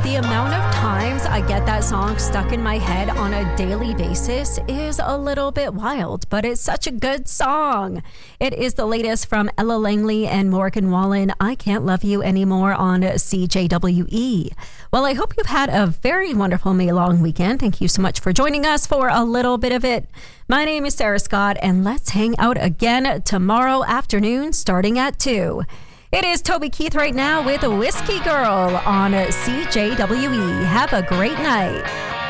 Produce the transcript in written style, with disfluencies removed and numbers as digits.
The amount of times I get that song stuck in my head on a daily basis is a little bit wild, but it's such a good song. It is the latest from Ella Langley and Morgan Wallen, I Can't Love You Anymore on CJWE. Well, I hope you've had a very wonderful May long weekend. Thank you so much for joining us for a little bit of it. My name is Sarah Scott, and let's hang out again tomorrow afternoon starting at 2. It is Toby Keith right now with Whiskey Girl on CJWE. Have a great night.